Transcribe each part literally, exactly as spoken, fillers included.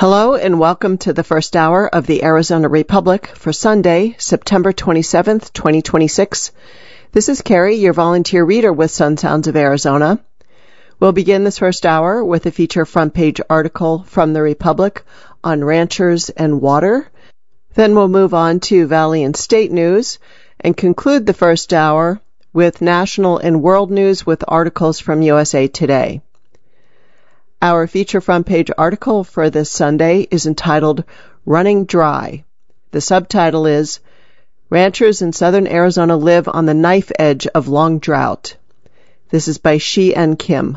Hello and welcome to the first hour of the Arizona Republic for Sunday, September twenty-seventh, twenty twenty-six. This is Carrie, your volunteer reader with Sun Sounds of Arizona. We'll begin this first hour with a feature front page article from the Republic on ranchers and water. Then we'll move on to Valley and State news and conclude the first hour with national and world news with articles from U S A Today. Our feature front page article for this Sunday is entitled Running Dry. The subtitle is Ranchers in Southern Arizona Live on the Knife Edge of Long Drought. This is by Shi N. Kim.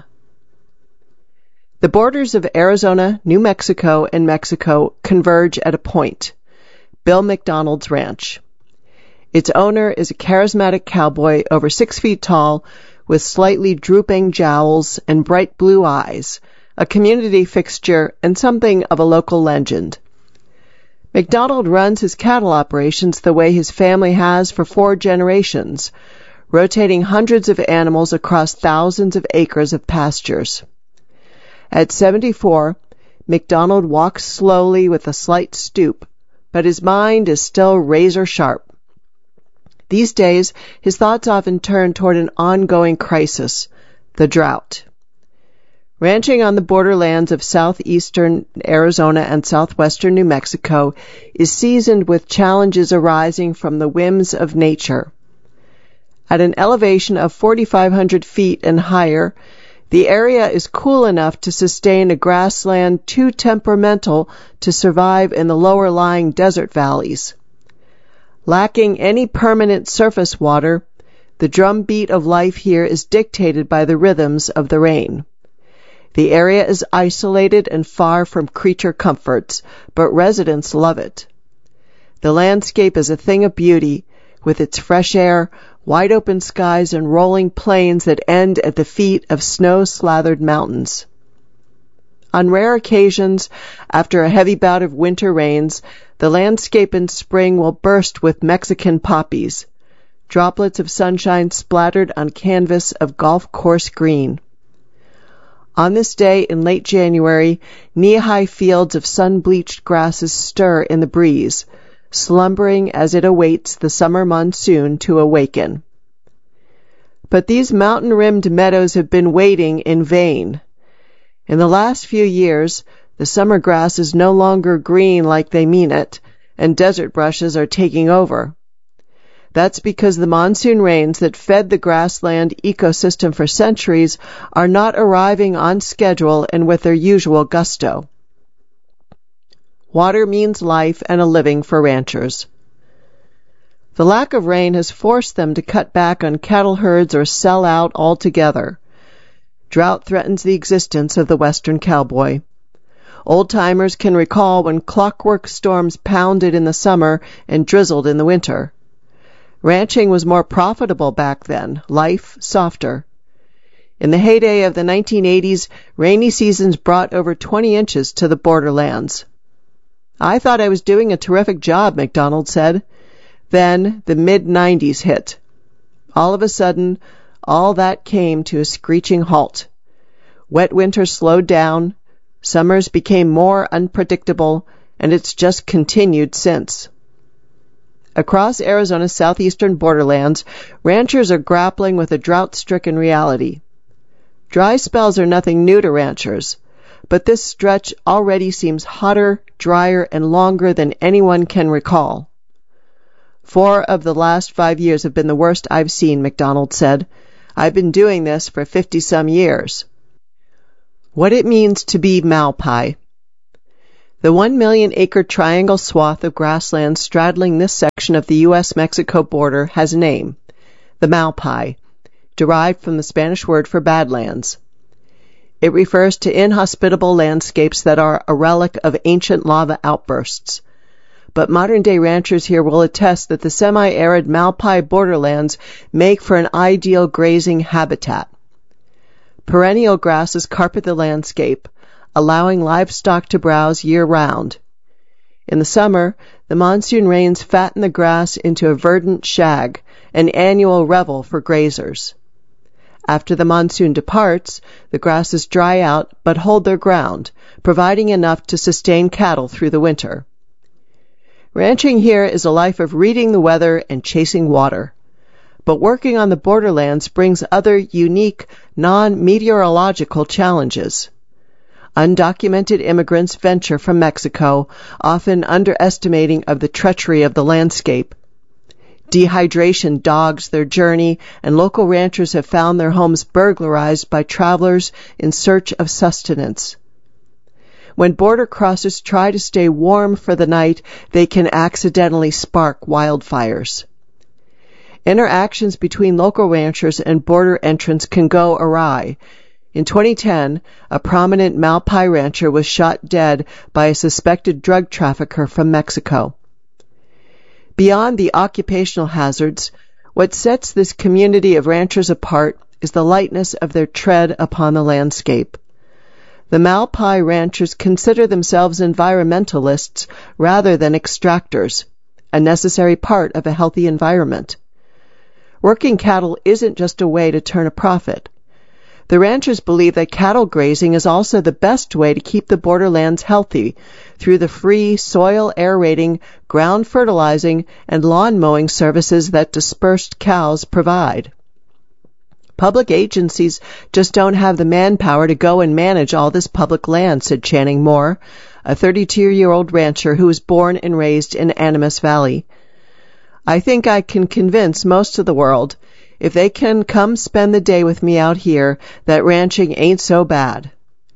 The borders of Arizona, New Mexico, and Mexico converge at a point, Bill McDonald's Ranch. Its owner is a charismatic cowboy over six feet tall with slightly drooping jowls and bright blue eyes, a community fixture and something of a local legend. McDonald runs his cattle operations the way his family has for four generations, rotating hundreds of animals across thousands of acres of pastures. At seventy-four, McDonald walks slowly with a slight stoop, but his mind is still razor sharp. These days, his thoughts often turn toward an ongoing crisis, the drought. Ranching on the borderlands of southeastern Arizona and southwestern New Mexico is seasoned with challenges arising from the whims of nature. At an elevation of forty-five hundred feet and higher, the area is cool enough to sustain a grassland too temperamental to survive in the lower-lying desert valleys. Lacking any permanent surface water, the drumbeat of life here is dictated by the rhythms of the rain. The area is isolated and far from creature comforts, but residents love it. The landscape is a thing of beauty, with its fresh air, wide open skies, and rolling plains that end at the feet of snow-slathered mountains. On rare occasions, after a heavy bout of winter rains, the landscape in spring will burst with Mexican poppies, droplets of sunshine splattered on canvas of golf course green. On this day in late January, knee-high fields of sun-bleached grasses stir in the breeze, slumbering as it awaits the summer monsoon to awaken. But these mountain-rimmed meadows have been waiting in vain. In the last few years, the summer grass is no longer green like they mean it, and desert brushes are taking over. That's because the monsoon rains that fed the grassland ecosystem for centuries are not arriving on schedule and with their usual gusto. Water means life and a living for ranchers. The lack of rain has forced them to cut back on cattle herds or sell out altogether. Drought threatens the existence of the western cowboy. Old-timers can recall when clockwork storms pounded in the summer and drizzled in the winter. Ranching was more profitable back then, life softer. In the heyday of the nineteen eighties, rainy seasons brought over twenty inches to the borderlands. I thought I was doing a terrific job, McDonald said. Then the mid nineties hit. All of a sudden, all that came to a screeching halt. Wet winters slowed down, summers became more unpredictable, and it's just continued since. Across Arizona's southeastern borderlands, ranchers are grappling with a drought-stricken reality. Dry spells are nothing new to ranchers, but this stretch already seems hotter, drier, and longer than anyone can recall. Four of the last five years have been the worst I've seen, McDonald said. I've been doing this for fifty-some years. What it means to be Malpai. The one million acre triangle swath of grassland straddling this section of the U S Mexico border has a name, the Malpai, derived from the Spanish word for badlands. It refers to inhospitable landscapes that are a relic of ancient lava outbursts. But modern-day ranchers here will attest that the semi-arid Malpai borderlands make for an ideal grazing habitat. Perennial grasses carpet the landscape, allowing livestock to browse year-round. In the summer, the monsoon rains fatten the grass into a verdant shag, an annual revel for grazers. After the monsoon departs, the grasses dry out but hold their ground, providing enough to sustain cattle through the winter. Ranching here is a life of reading the weather and chasing water. But working on the borderlands brings other unique, non-meteorological challenges. Undocumented immigrants venture from Mexico, often underestimating of the treachery of the landscape. Dehydration dogs their journey, and local ranchers have found their homes burglarized by travelers in search of sustenance. When border crossers try to stay warm for the night, they can accidentally spark wildfires. Interactions between local ranchers and border entrants can go awry. In twenty ten, a prominent Malpai rancher was shot dead by a suspected drug trafficker from Mexico. Beyond the occupational hazards, what sets this community of ranchers apart is the lightness of their tread upon the landscape. The Malpai ranchers consider themselves environmentalists rather than extractors, a necessary part of a healthy environment. Working cattle isn't just a way to turn a profit. The ranchers believe that cattle grazing is also the best way to keep the borderlands healthy through the free soil aerating, ground fertilizing, and lawn mowing services that dispersed cows provide. Public agencies just don't have the manpower to go and manage all this public land, said Channing Moore, a thirty-two-year-old rancher who was born and raised in Animas Valley. I think I can convince most of the world, if they can come spend the day with me out here, that ranching ain't so bad.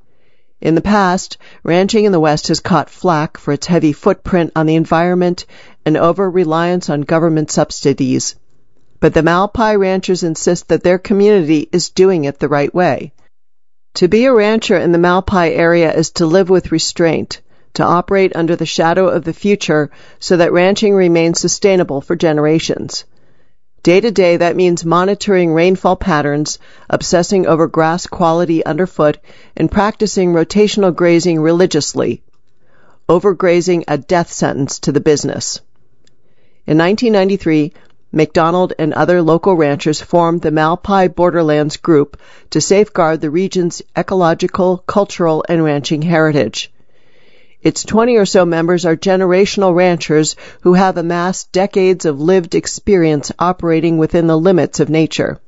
In the past, ranching in the West has caught flack for its heavy footprint on the environment and over-reliance on government subsidies. But the Malpai ranchers insist that their community is doing it the right way. To be a rancher in the Malpai area is to live with restraint, to operate under the shadow of the future so that ranching remains sustainable for generations. Day to day, that means monitoring rainfall patterns, obsessing over grass quality underfoot, and practicing rotational grazing religiously. Overgrazing a death sentence to the business. In nineteen ninety-three, McDonald and other local ranchers formed the Malpai Borderlands Group to safeguard the region's ecological, cultural, and ranching heritage. Its twenty or so members are generational ranchers who have amassed decades of lived experience operating within the limits of nature.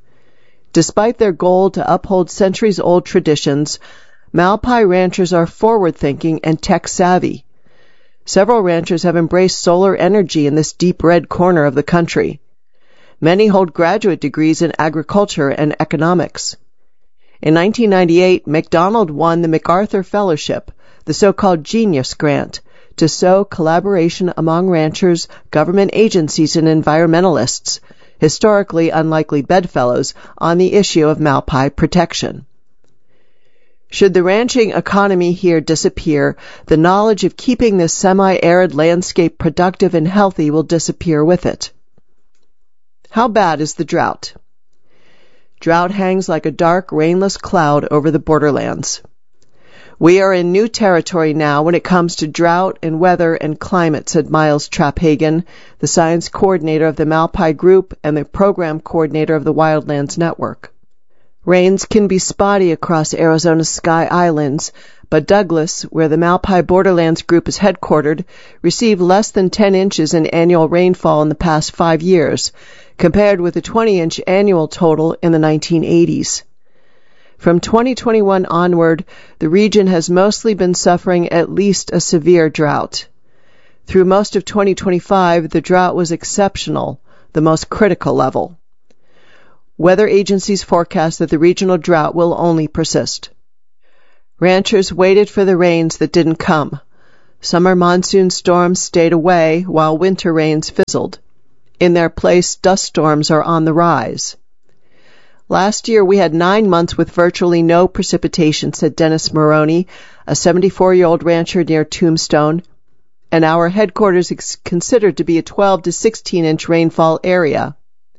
Despite their goal to uphold centuries-old traditions, Malpai ranchers are forward-thinking and tech-savvy. Several ranchers have embraced solar energy in this deep red corner of the country. Many hold graduate degrees in agriculture and economics. In nineteen ninety-eight, McDonald won the MacArthur Fellowship, the so-called Genius Grant, to sow collaboration among ranchers, government agencies, and environmentalists, historically unlikely bedfellows, on the issue of Malpai protection. Should the ranching economy here disappear, the knowledge of keeping this semi-arid landscape productive and healthy will disappear with it. How bad is the drought? Drought hangs like a dark, rainless cloud over the borderlands. We are in new territory now when it comes to drought and weather and climate, said Miles Trapphagen, the science coordinator of the Malpai Group and the program coordinator of the Wildlands Network. Rains can be spotty across Arizona's Sky Islands, but Douglas, where the Malpai Borderlands Group is headquartered, received less than ten inches in annual rainfall in the past five years, compared with a twenty-inch annual total in the nineteen eighties. From twenty twenty-one onward, the region has mostly been suffering at least a severe drought. Through most of twenty twenty-five, the drought was exceptional, the most critical level. Weather agencies forecast that the regional drought will only persist. Ranchers waited for the rains that didn't come. Summer monsoon storms stayed away while winter rains fizzled. In their place, dust storms are on the rise. Last year, we had nine months with virtually no precipitation, said Dennis Maroney, a seventy-four-year-old rancher near Tombstone, and our headquarters is considered to be a twelve to sixteen inch rainfall area.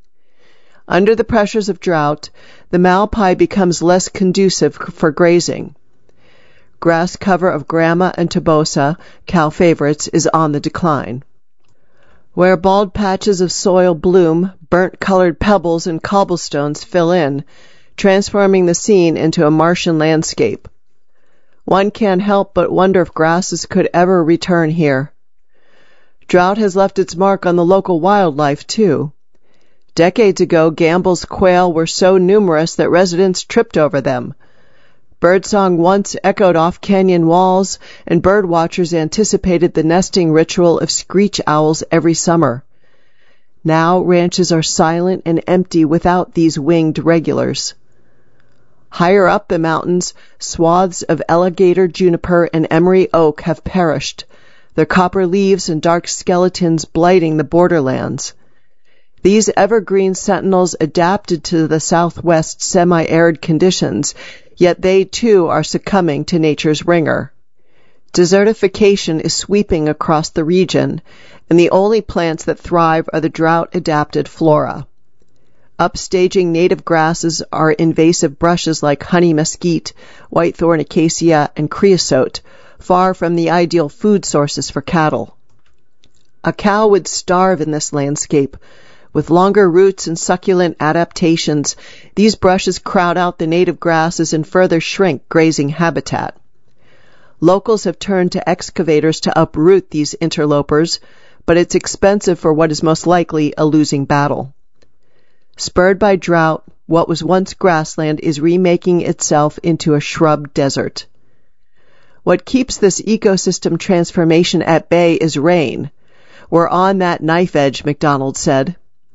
Under the pressures of drought, the Malpai becomes less conducive for grazing. Grass cover of Grama and Tobosa, cow favorites, is on the decline. Where bald patches of soil bloom, burnt-colored pebbles and cobblestones fill in, transforming the scene into a Martian landscape. One can't help but wonder if grasses could ever return here. Drought has left its mark on the local wildlife, too. Decades ago, Gambel's quail were so numerous that residents tripped over them. Birdsong once echoed off canyon walls, and birdwatchers anticipated the nesting ritual of screech owls every summer. Now ranches are silent and empty without these winged regulars. Higher up the mountains, swaths of alligator, juniper, and emery oak have perished, their copper leaves and dark skeletons blighting the borderlands. These evergreen sentinels adapted to the southwest semi-arid conditions, yet they too are succumbing to nature's ringer. Desertification is sweeping across the region, and the only plants that thrive are the drought-adapted flora. Upstaging native grasses are invasive brushes like honey mesquite, whitethorn acacia, and creosote, far from the ideal food sources for cattle. A cow would starve in this landscape. With longer roots and succulent adaptations, these brushes crowd out the native grasses and further shrink grazing habitat. Locals have turned to excavators to uproot these interlopers, but it's expensive for what is most likely a losing battle. Spurred by drought, what was once grassland is remaking itself into a shrub desert. What keeps this ecosystem transformation at bay is rain. We're on that knife edge, McDonald said.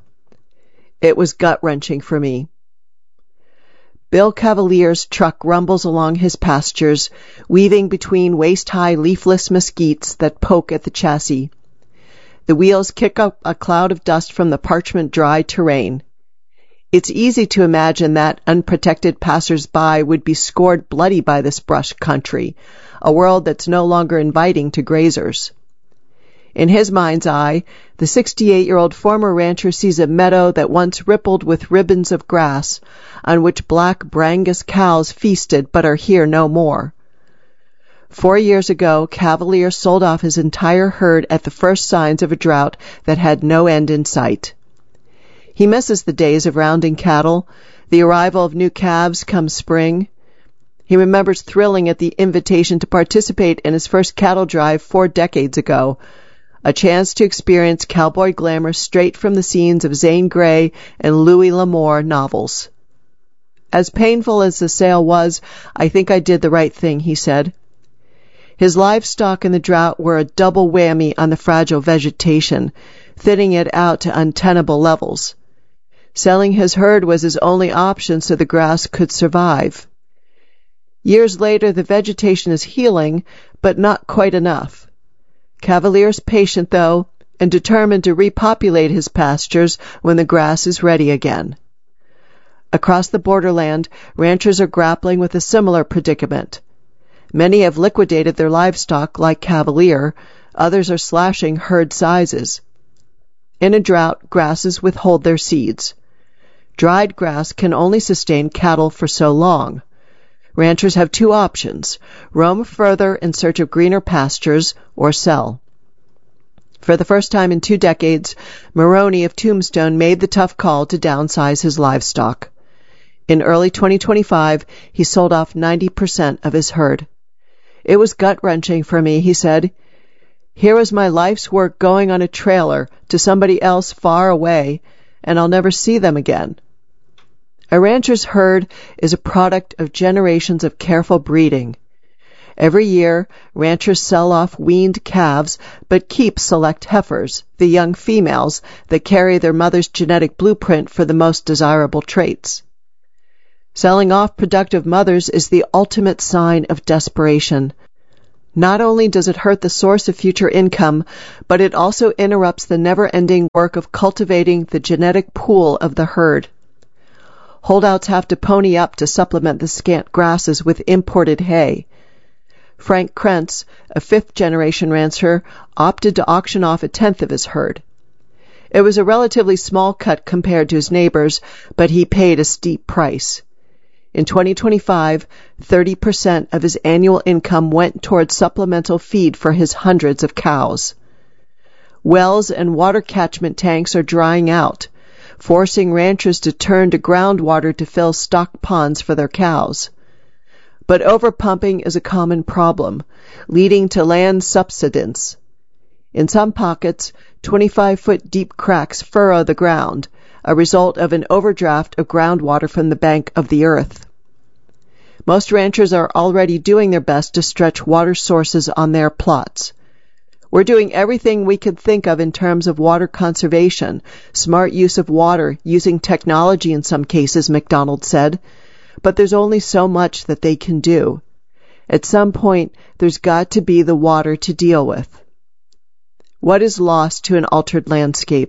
It was gut-wrenching for me. Bill Cavalier's truck rumbles along his pastures, weaving between waist-high leafless mesquites that poke at the chassis. The wheels kick up a cloud of dust from the parchment-dry terrain. It's easy to imagine that unprotected passers-by would be scored bloody by this brush country, a world that's no longer inviting to grazers. In his mind's eye, the sixty-eight-year-old former rancher sees a meadow that once rippled with ribbons of grass, on which black Brangus cows feasted but are here no more. Four years ago, Cavalier sold off his entire herd at the first signs of a drought that had no end in sight. He misses the days of rounding cattle, the arrival of new calves come spring. He remembers thrilling at the invitation to participate in his first cattle drive four decades ago, a chance to experience cowboy glamour straight from the scenes of Zane Grey and Louis L'Amour novels. As painful as the sale was, I think I did the right thing, he said. His livestock in the drought were a double whammy on the fragile vegetation, thinning it out to untenable levels. Selling his herd was his only option so the grass could survive. Years later, the vegetation is healing, but not quite enough. Cavalier's patient, though, and determined to repopulate his pastures when the grass is ready again. Across the borderland, ranchers are grappling with a similar predicament. Many have liquidated their livestock like Cavalier, others are slashing herd sizes. In a drought, grasses withhold their seeds. Dried grass can only sustain cattle for so long. Ranchers have two options: roam further in search of greener pastures or sell. For the first time in two decades, Maroney of Tombstone made the tough call to downsize his livestock. In early twenty twenty-five, he sold off ninety percent of his herd. It was gut-wrenching for me, he said. Here was my life's work going on a trailer to somebody else far away, and I'll never see them again. A rancher's herd is a product of generations of careful breeding. Every year, ranchers sell off weaned calves, but keep select heifers, the young females that carry their mother's genetic blueprint for the most desirable traits. Selling off productive mothers is the ultimate sign of desperation. Not only does it hurt the source of future income, but it also interrupts the never-ending work of cultivating the genetic pool of the herd. Holdouts have to pony up to supplement the scant grasses with imported hay. Frank Krentz, a fifth-generation rancher, opted to auction off a tenth of his herd. It was a relatively small cut compared to his neighbors, but he paid a steep price. In twenty twenty-five, thirty percent of his annual income went toward supplemental feed for his hundreds of cows. Wells and water catchment tanks are drying out, forcing ranchers to turn to groundwater to fill stock ponds for their cows. But overpumping is a common problem, leading to land subsidence. In some pockets, twenty-five foot deep cracks furrow the ground, a result of an overdraft of groundwater from the bank of the earth. Most ranchers are already doing their best to stretch water sources on their plots. We're doing everything we could think of in terms of water conservation, smart use of water, using technology in some cases, McDonald said. But there's only so much that they can do. At some point, there's got to be the water to deal with. What is lost to an altered landscape?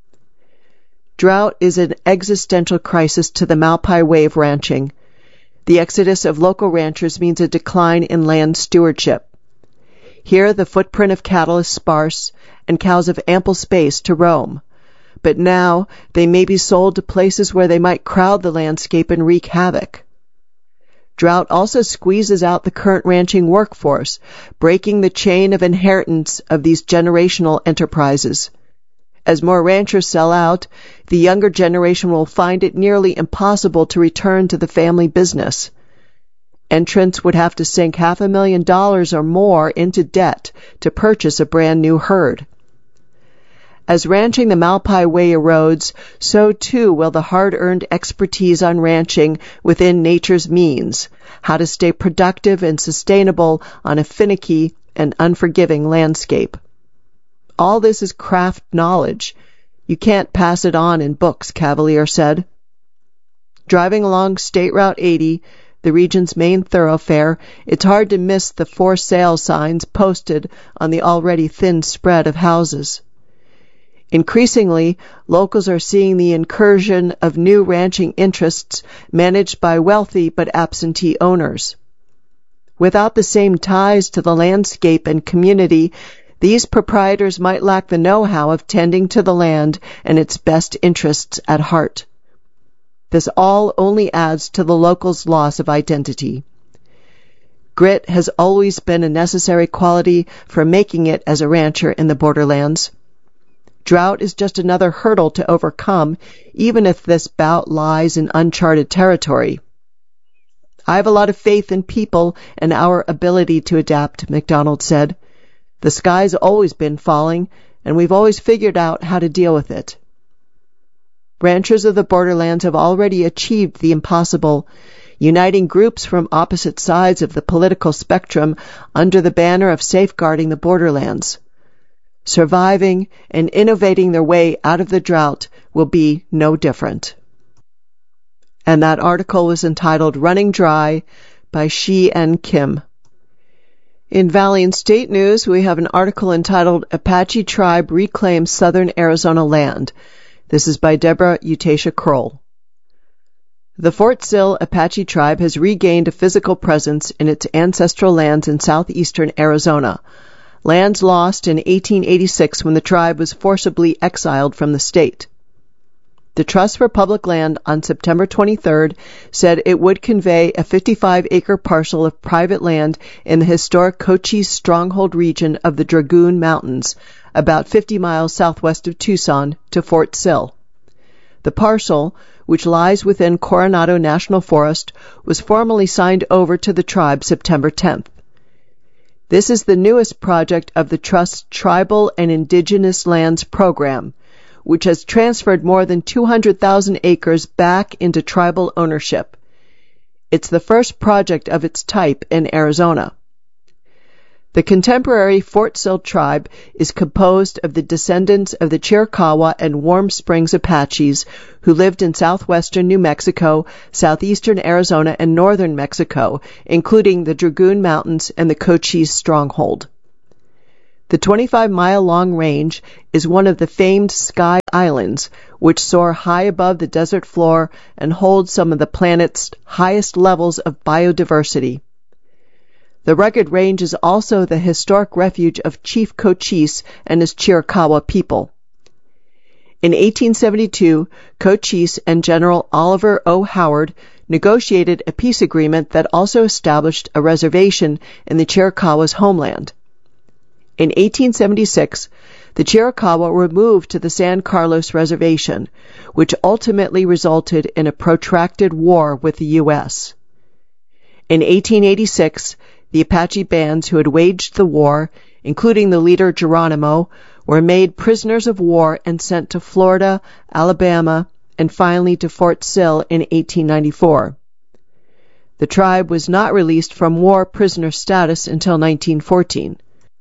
Drought is an existential crisis to the Malpai way of ranching. The exodus of local ranchers means a decline in land stewardship. Here, the footprint of cattle is sparse, and cows have ample space to roam. But now, they may be sold to places where they might crowd the landscape and wreak havoc. Drought also squeezes out the current ranching workforce, breaking the chain of inheritance of these generational enterprises. As more ranchers sell out, the younger generation will find it nearly impossible to return to the family business. Entrants would have to sink half a million dollars or more into debt to purchase a brand new herd. As ranching the Malpai way erodes, so too will the hard-earned expertise on ranching within nature's means, how to stay productive and sustainable on a finicky and unforgiving landscape. All this is craft knowledge. You can't pass it on in books, Cavalier said. Driving along State Route eighty, the region's main thoroughfare, it's hard to miss the for sale signs posted on the already thin spread of houses. Increasingly, locals are seeing the incursion of new ranching interests managed by wealthy but absentee owners. Without the same ties to the landscape and community, these proprietors might lack the know-how of tending to the land and its best interests at heart. This all only adds to the locals' loss of identity. Grit has always been a necessary quality for making it as a rancher in the borderlands. Drought is just another hurdle to overcome, even if this bout lies in uncharted territory. I have a lot of faith in people and our ability to adapt, McDonald said. The sky's always been falling, and we've always figured out how to deal with it. Ranchers of the borderlands have already achieved the impossible, uniting groups from opposite sides of the political spectrum under the banner of safeguarding the borderlands. Surviving and innovating their way out of the drought will be no different. And that article was entitled Running Dry by Shi N. Kim. In Valley and State News, we have an article entitled Apache Tribe Reclaims Southern Arizona Land. This is by Deborah Utasia Kroll. The Fort Sill Apache tribe has regained a physical presence in its ancestral lands in southeastern Arizona, lands lost in eighteen eighty-six when the tribe was forcibly exiled from the state. The Trust for Public Land on September twenty-third said it would convey a fifty-five acre parcel of private land in the historic Cochise Stronghold region of the Dragoon Mountains, about fifty miles southwest of Tucson, to Fort Sill. The parcel, which lies within Coronado National Forest, was formally signed over to the tribe September tenth. This is the newest project of the Trust's Tribal and Indigenous Lands Program, which has transferred more than two hundred thousand acres back into tribal ownership. It's the first project of its type in Arizona. The contemporary Fort Sill tribe is composed of the descendants of the Chiricahua and Warm Springs Apaches who lived in southwestern New Mexico, southeastern Arizona, and northern Mexico, including the Dragoon Mountains and the Cochise Stronghold. The twenty-five mile long range is one of the famed Sky Islands, which soar high above the desert floor and hold some of the planet's highest levels of biodiversity. The rugged range is also the historic refuge of Chief Cochise and his Chiricahua people. In eighteen seventy-two, Cochise and General Oliver O. Howard negotiated a peace agreement that also established a reservation in the Chiricahua's homeland. In eighteen seventy-six, the Chiricahua were moved to the San Carlos Reservation, which ultimately resulted in a protracted war with the U S In eighteen eighty-six, the Apache bands who had waged the war, including the leader Geronimo, were made prisoners of war and sent to Florida, Alabama, and finally to Fort Sill in eighteen ninety-four. The tribe was not released from war prisoner status until nineteen fourteen.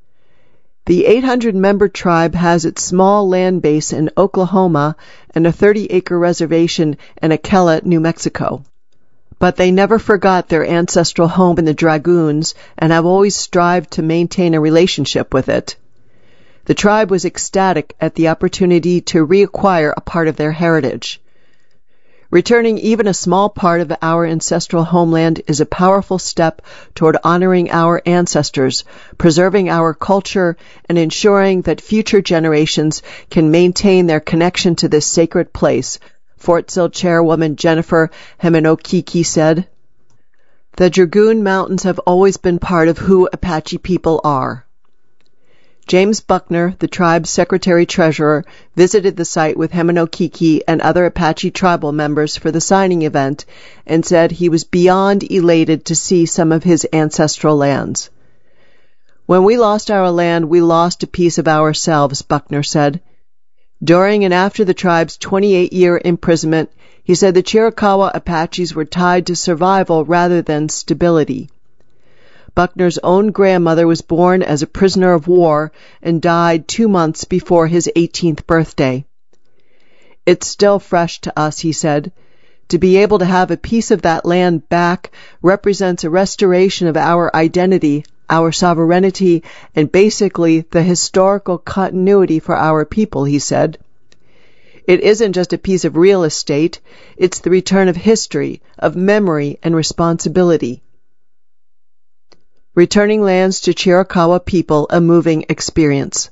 The eight hundred member tribe has its small land base in Oklahoma and a thirty acre reservation in Aquila, New Mexico. But they never forgot their ancestral home in the Dragoons and have always strived to maintain a relationship with it. The tribe was ecstatic at the opportunity to reacquire a part of their heritage. Returning even a small part of our ancestral homeland is a powerful step toward honoring our ancestors, preserving our culture, and ensuring that future generations can maintain their connection to this sacred place, Fort Sill chairwoman Jennifer Hemenokiki said. The Dragoon Mountains have always been part of who Apache people are. James Buckner, the tribe's secretary-treasurer, visited the site with Hemenokiki and other Apache tribal members for the signing event and said he was beyond elated to see some of his ancestral lands. When we lost our land, we lost a piece of ourselves, Buckner said. During and after the tribe's twenty-eight year imprisonment, he said the Chiricahua Apaches were tied to survival rather than stability. Buckner's own grandmother was born as a prisoner of war and died two months before his eighteenth birthday. It's still fresh to us, he said. To be able to have a piece of that land back represents a restoration of our identity, our sovereignty, and basically the historical continuity for our people, he said. It isn't just a piece of real estate, it's the return of history, of memory and responsibility. Returning lands to Chiricahua people, a moving experience.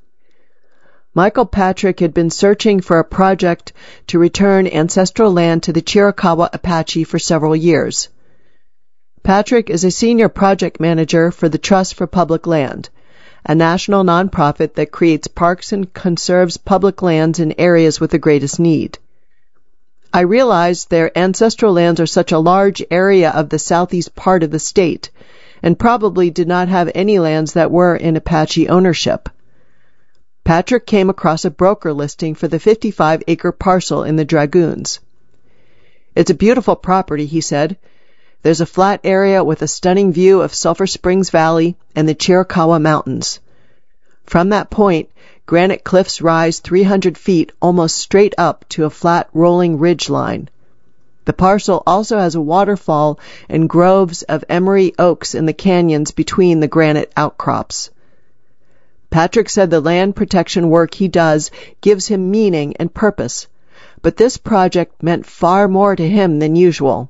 Michael Patrick had been searching for a project to return ancestral land to the Chiricahua Apache for several years. Patrick is a senior project manager for the Trust for Public Land, a national nonprofit that creates parks and conserves public lands in areas with the greatest need. I realized their ancestral lands are such a large area of the southeast part of the state, and probably did not have any lands that were in Apache ownership. Patrick came across a broker listing for the fifty-five acre parcel in the Dragoons. It's a beautiful property, he said. There's a flat area with a stunning view of Sulphur Springs Valley and the Chiricahua Mountains. From that point, granite cliffs rise three hundred feet almost straight up to a flat rolling ridge line. The parcel also has a waterfall and groves of emery oaks in the canyons between the granite outcrops. Patrick said the land protection work he does gives him meaning and purpose, but this project meant far more to him than usual.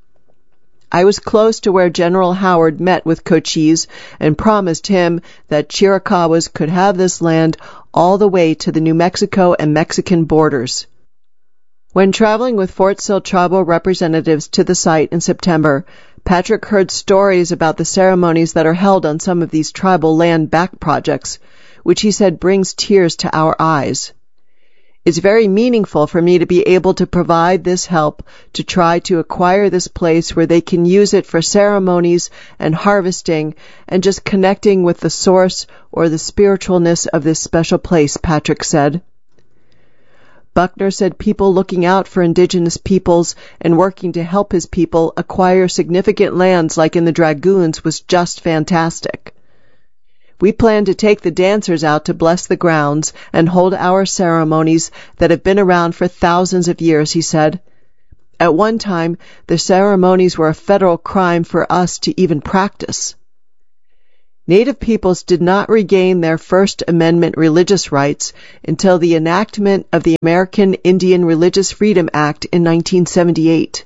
I was close to where General Howard met with Cochise and promised him that Chiricahuas could have this land all the way to the New Mexico and Mexican borders. When traveling with Fort Sill tribal representatives to the site in September, Patrick heard stories about the ceremonies that are held on some of these tribal land back projects, which he said brings tears to our eyes. It's very meaningful for me to be able to provide this help to try to acquire this place where they can use it for ceremonies and harvesting and just connecting with the source or the spiritualness of this special place, Patrick said. Buckner said people looking out for indigenous peoples and working to help his people acquire significant lands like in the Dragoons was just fantastic. We plan to take the dancers out to bless the grounds and hold our ceremonies that have been around for thousands of years, he said. At one time, the ceremonies were a federal crime for us to even practice. Native peoples did not regain their First Amendment religious rights until the enactment of the American Indian Religious Freedom Act in nineteen seventy-eight.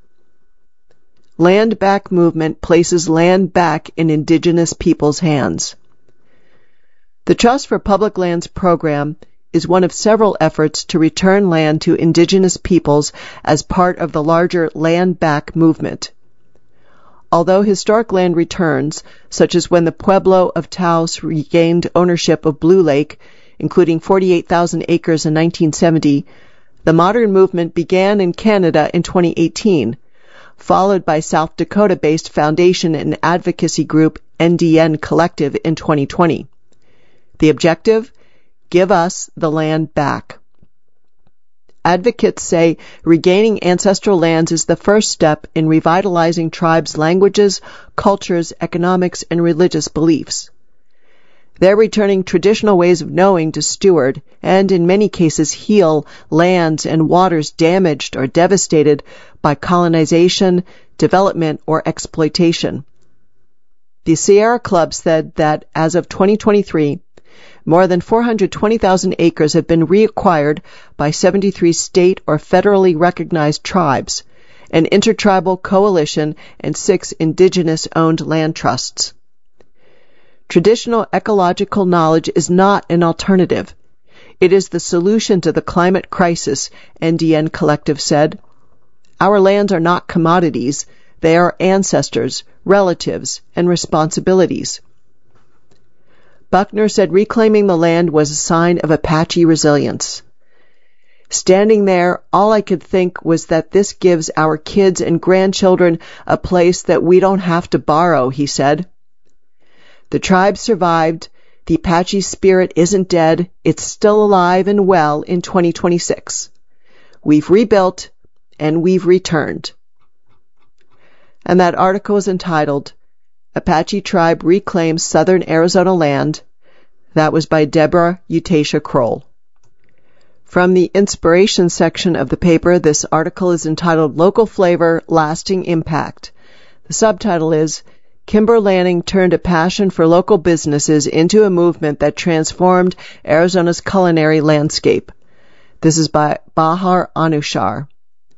Land Back movement places land back in indigenous peoples' hands. The Trust for Public Lands program is one of several efforts to return land to indigenous peoples as part of the larger Land Back movement. Although historic land returns, such as when the Pueblo of Taos regained ownership of Blue Lake, including forty-eight thousand acres in nineteen seventy, the modern movement began in Canada in twenty eighteen, followed by South Dakota-based foundation and advocacy group N D N Collective in twenty twenty. The objective? Give us the land back. Advocates say regaining ancestral lands is the first step in revitalizing tribes' languages, cultures, economics, and religious beliefs. They're returning traditional ways of knowing to steward and, in many cases, heal lands and waters damaged or devastated by colonization, development, or exploitation. The Sierra Club said that as of twenty twenty-three, more than four hundred twenty thousand acres have been reacquired by seventy-three state or federally recognized tribes, an intertribal coalition, and six indigenous-owned land trusts. Traditional ecological knowledge is not an alternative. It is the solution to the climate crisis, N D N Collective said. Our lands are not commodities. They are ancestors, relatives, and responsibilities. Buckner said reclaiming the land was a sign of Apache resilience. Standing there, all I could think was that this gives our kids and grandchildren a place that we don't have to borrow, he said. The tribe survived. The Apache spirit isn't dead. It's still alive and well in twenty twenty-six. We've rebuilt and we've returned. And that article is entitled Apache Tribe Reclaims Southern Arizona Land. That was by Deborah Utasia Kroll. From the inspiration section of the paper, this article is entitled Local Flavor, Lasting Impact. The subtitle is Kimber Lanning Turned a Passion for Local Businesses into a Movement that Transformed Arizona's Culinary Landscape. This is by Bahar Anushar.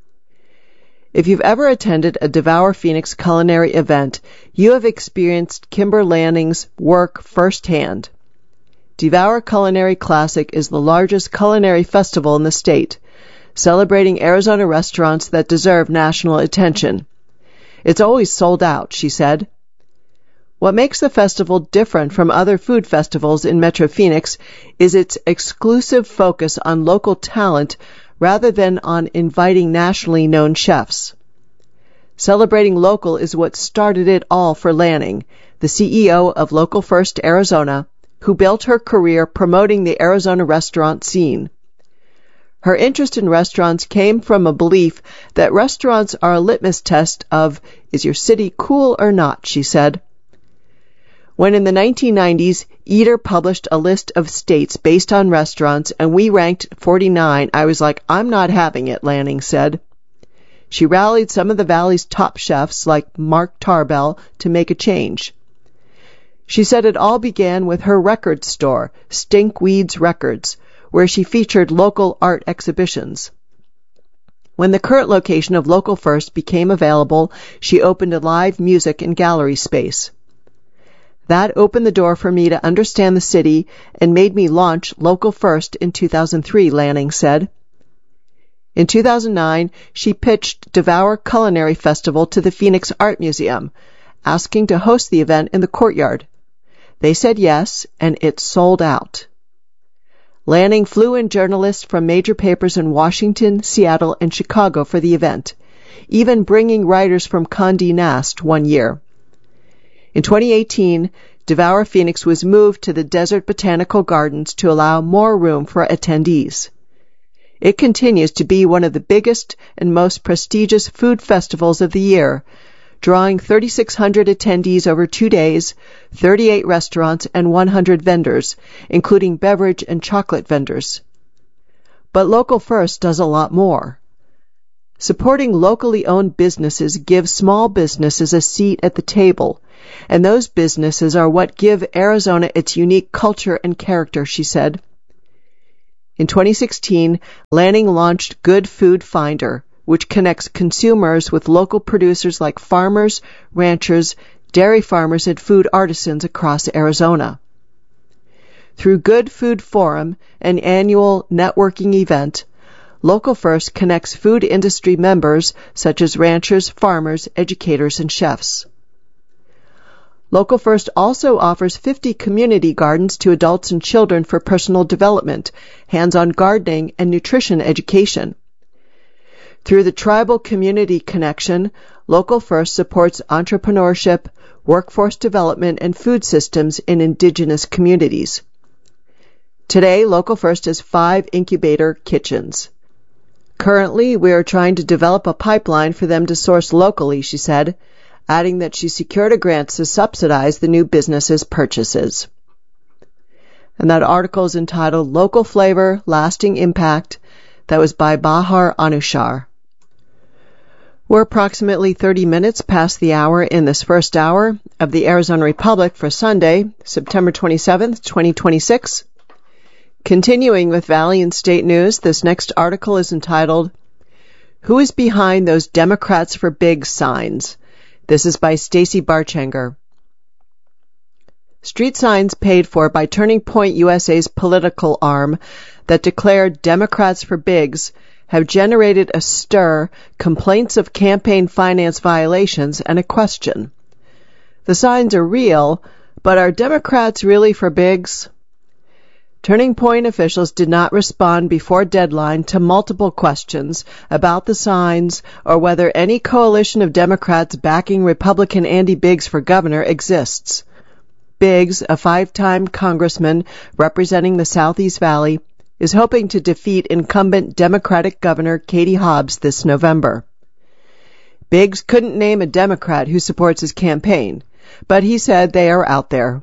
If you've ever attended a Devour Phoenix culinary event, you have experienced Kimber Lanning's work firsthand. Devour Culinary Classic is the largest culinary festival in the state, celebrating Arizona restaurants that deserve national attention. It's always sold out, she said. What makes the festival different from other food festivals in Metro Phoenix is its exclusive focus on local talent rather than on inviting nationally known chefs. Celebrating local is what started it all for Lanning, the C E O of Local First Arizona, who built her career promoting the Arizona restaurant scene. Her interest in restaurants came from a belief that restaurants are a litmus test of, is your city cool or not, she said. When in the nineteen nineties, Eater published a list of states based on restaurants and we ranked forty-nine, I was like, I'm not having it, Lanning said. She rallied some of the Valley's top chefs like Mark Tarbell to make a change. She said it all began with her record store, Stinkweeds Records, where she featured local art exhibitions. When the current location of Local First became available, she opened a live music and gallery space. That opened the door for me to understand the city and made me launch Local First in two thousand three, Lanning said. In two thousand nine, she pitched Devour Culinary Festival to the Phoenix Art Museum, asking to host the event in the courtyard. They said yes, and it sold out. Lanning flew in journalists from major papers in Washington, Seattle, and Chicago for the event, even bringing writers from Condé Nast one year. In twenty eighteen, Devour Phoenix was moved to the Desert Botanical Gardens to allow more room for attendees. It continues to be one of the biggest and most prestigious food festivals of the year, drawing three thousand six hundred attendees over two days, thirty-eight restaurants, and one hundred vendors, including beverage and chocolate vendors. But Local First does a lot more. Supporting locally owned businesses gives small businesses a seat at the table, and those businesses are what give Arizona its unique culture and character, she said. In twenty sixteen, Lanning launched Good Food Finder, which connects consumers with local producers like farmers, ranchers, dairy farmers, and food artisans across Arizona. Through Good Food Forum, an annual networking event, Local First connects food industry members such as ranchers, farmers, educators, and chefs. Local First also offers fifty community gardens to adults and children for personal development, hands-on gardening, and nutrition education. Through the Tribal Community Connection, Local First supports entrepreneurship, workforce development, and food systems in indigenous communities. Today, Local First has five incubator kitchens. Currently, we are trying to develop a pipeline for them to source locally, she said, adding that she secured a grant to subsidize the new business's purchases. And that article is entitled Local Flavor, Lasting Impact. That was by Bahar Anushar. We're approximately thirty minutes past the hour in this first hour of the Arizona Republic for Sunday, September twenty-seventh, twenty twenty-six. Continuing with Valley and State News, this next article is entitled, Who is Behind Those Democrats for Big Signs? This is by Stacy Barchanger. Street signs paid for by Turning Point U S A's political arm that declared Democrats for Bigs have generated a stir, complaints of campaign finance violations, and a question. The signs are real, but are Democrats really for Bigs? Turning Point officials did not respond before deadline to multiple questions about the signs or whether any coalition of Democrats backing Republican Andy Biggs for governor exists. Biggs, a five-time congressman representing the Southeast Valley, is hoping to defeat incumbent Democratic Governor Katie Hobbs this November. Biggs couldn't name a Democrat who supports his campaign, but he said they are out there.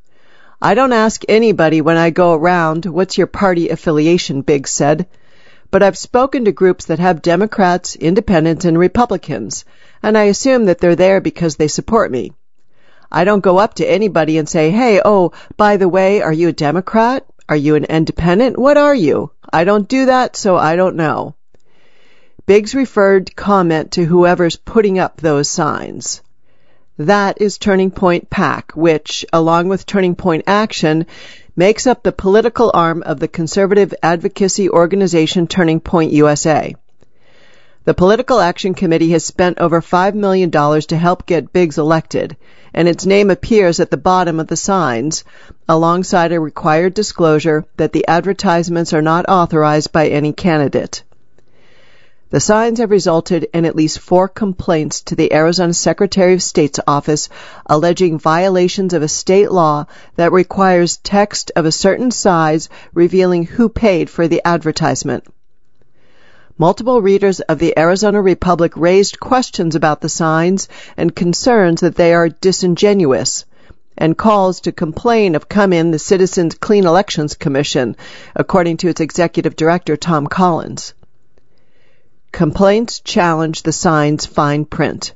I don't ask anybody when I go around, what's your party affiliation, Biggs said, but I've spoken to groups that have Democrats, Independents, and Republicans, and I assume that they're there because they support me. I don't go up to anybody and say, hey, oh, by the way, are you a Democrat? Are you an independent? What are you? I don't do that, so I don't know. Biggs referred comment to whoever's putting up those signs. That is Turning Point PAC, which, along with Turning Point Action, makes up the political arm of the conservative advocacy organization Turning Point U S A. The Political Action Committee has spent over five million dollars to help get Biggs elected, and its name appears at the bottom of the signs, alongside a required disclosure that the advertisements are not authorized by any candidate. The signs have resulted in at least four complaints to the Arizona Secretary of State's office alleging violations of a state law that requires text of a certain size revealing who paid for the advertisement. Multiple readers of the Arizona Republic raised questions about the signs and concerns that they are disingenuous, and calls to complain have come in the Citizens Clean Elections Commission, according to its executive director, Tom Collins. Complaints challenge the sign's fine print.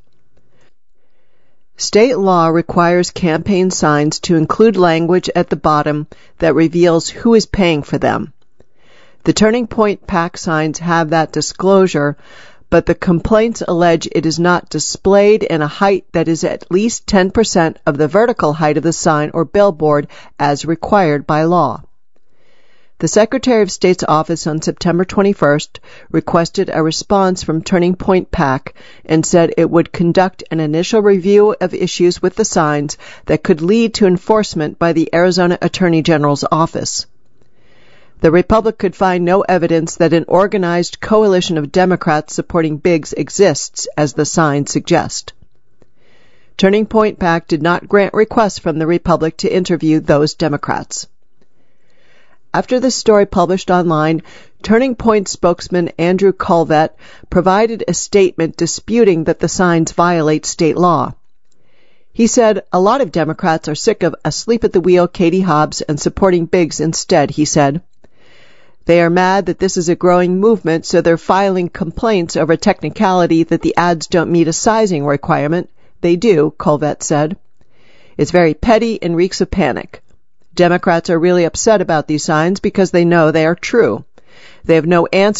State law requires campaign signs to include language at the bottom that reveals who is paying for them. The Turning Point PAC signs have that disclosure, but the complaints allege it is not displayed in a height that is at least ten percent of the vertical height of the sign or billboard as required by law. The Secretary of State's office on September twenty-first requested a response from Turning Point PAC and said it would conduct an initial review of issues with the signs that could lead to enforcement by the Arizona Attorney General's office. The Republic could find no evidence that an organized coalition of Democrats supporting Biggs exists, as the signs suggest. Turning Point PAC did not grant requests from the Republic to interview those Democrats. After this story published online, Turning Point spokesman Andrew Colvett provided a statement disputing that the signs violate state law. He said, a lot of Democrats are sick of asleep at the wheel Katie Hobbs and supporting Biggs instead, he said. They are mad that this is a growing movement, so they're filing complaints over technicality that the ads don't meet a sizing requirement. They do, Colvett said. It's very petty and reeks of panic. Democrats are really upset about these signs because they know they are true. They have no answer